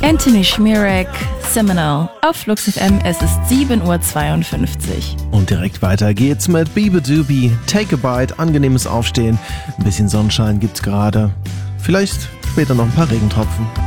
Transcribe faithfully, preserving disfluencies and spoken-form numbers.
Anthony Schmierek, Seminole. Auf Flux F M, es ist sieben Uhr zweiundfünfzig. Und direkt weiter geht's mit Bibi Doobie, Take a Bite, angenehmes Aufstehen. Ein bisschen Sonnenschein gibt's gerade. Vielleicht später noch ein paar Regentropfen.